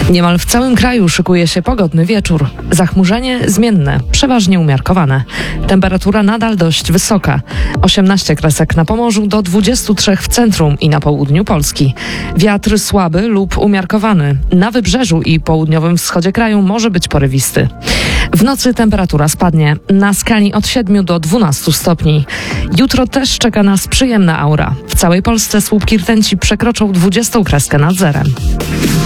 Niemal w całym kraju szykuje się pogodny wieczór. Zachmurzenie zmienne, przeważnie umiarkowane. Temperatura nadal dość wysoka. 18 kresek na Pomorzu do 23 w centrum i na południu Polski. Wiatr słaby lub umiarkowany. Na wybrzeżu i południowym wschodzie kraju może być porywisty. W nocy temperatura spadnie na skali od 7 do 12 stopni. Jutro też czeka nas przyjemna aura. W całej Polsce słupki rtęci przekroczą 20 kreskę nad zerem.